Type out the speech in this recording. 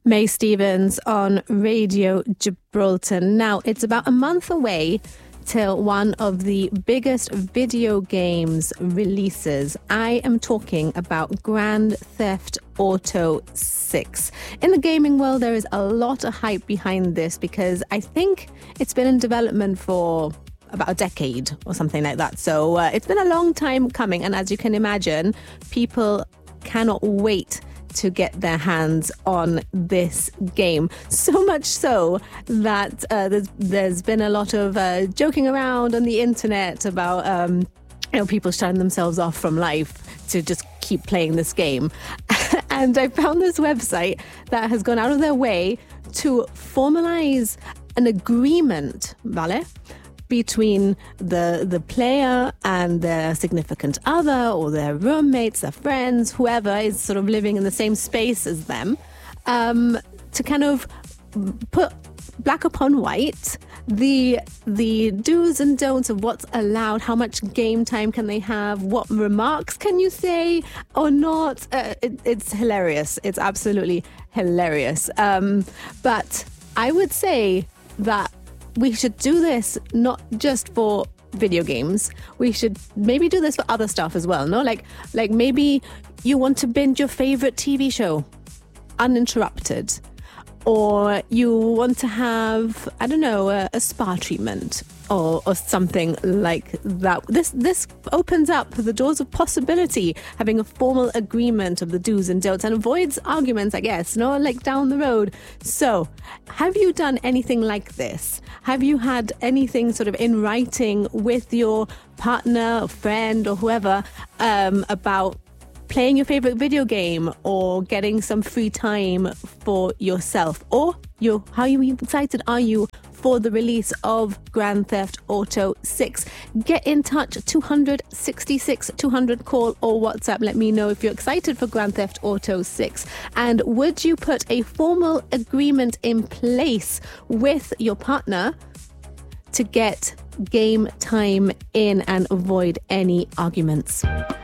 May Stevens on Radio Gibraltar. Now, it's about a month away till one of the biggest video games releases. I am talking about Grand Theft Auto 6. In the gaming world, there is a lot of hype behind this because I think it's been in development for about a decade or something like that. So it's been a long time coming. And as you can imagine, people cannot wait to get their hands on this game. So much so that there's been a lot of joking around on the internet about people shutting themselves off from life to just keep playing this game. And I found this website that has gone out of their way to formalize an agreement, ¿vale?, between the player and their significant other or their roommates, their friends, whoever is sort of living in the same space as them, to kind of put black upon white the do's and don'ts of what's allowed, how much game time can they have, what remarks can you say or not. It's hilarious. It's absolutely hilarious. But I would say that we should do this not just for video games. We should maybe do this for other stuff as well, no? Like maybe you want to binge your favorite TV show uninterrupted, or you want to have, I don't know, a spa treatment or something like that. This opens up the doors of possibility, having a formal agreement of the do's and don'ts, and avoids arguments, I guess, no, like down the road. So, have you done anything like this? Have you had anything sort of in writing with your partner or friend or whoever about playing your favorite video game or getting some free time for yourself? Or how excited are you for the release of Grand Theft Auto 6? Get in touch, 266 200, call or WhatsApp. Let me know if you're excited for Grand Theft Auto 6. And would you put a formal agreement in place with your partner to get game time in and avoid any arguments?